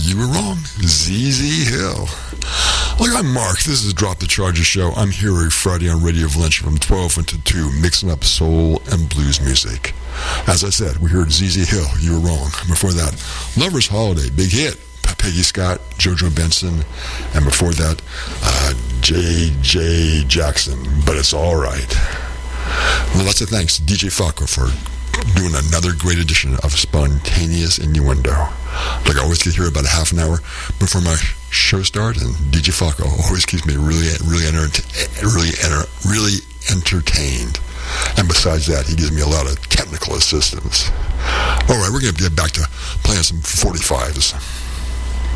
You were wrong. ZZ Hill. Look, I'm Mark. This is Drop the Charges Show. I'm here every Friday on Radio Valencia from 12 until 2, mixing up soul and blues music. As I said, we heard ZZ Hill. You were wrong. Before that, Lover's Holiday, big hit. Peggy Scott, JoJo Benson, and before that, J.J. Jackson. But it's all right. Well, lots of thanks to DJ Falco for doing another great edition of Spontaneous Innuendo. Like I always get here about a half an hour before my show starts, and DJ Falco always keeps me really entertained. And besides that, he gives me a lot of technical assistance. All right, we're going to get back to playing some 45s.